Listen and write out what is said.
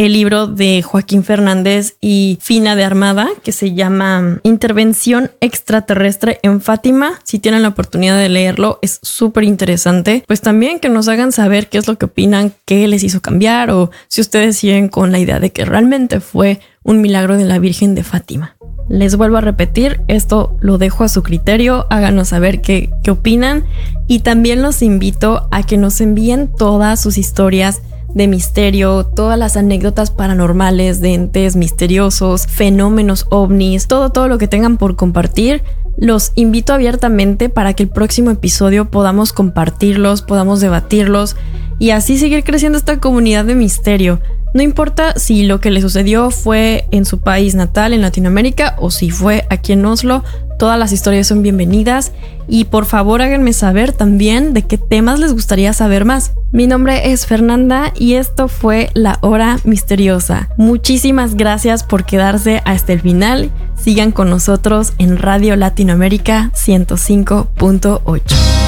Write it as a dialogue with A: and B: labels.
A: el libro de Joaquín Fernández y Fina de Armada, que se llama Intervención Extraterrestre en Fátima. Si tienen la oportunidad de leerlo, es súper interesante. Pues también que nos hagan saber qué es lo que opinan, qué les hizo cambiar, o si ustedes siguen con la idea de que realmente fue un milagro de la Virgen de Fátima. Les vuelvo a repetir, esto lo dejo a su criterio, háganos saber qué opinan, y también los invito a que nos envíen todas sus historias de misterio, todas las anécdotas paranormales de entes misteriosos, fenómenos ovnis, todo lo que tengan por compartir. Los invito abiertamente para que el próximo episodio podamos compartirlos, podamos debatirlos y así seguir creciendo esta comunidad de misterio. No importa si lo que le sucedió fue en su país natal, en Latinoamérica, o si fue aquí en Oslo, todas las historias son bienvenidas. Y por favor háganme saber también de qué temas les gustaría saber más. Mi nombre es Fernanda y esto fue La Hora Misteriosa. Muchísimas gracias por quedarse hasta el final. Sigan con nosotros en Radio Latinoamérica 105.8.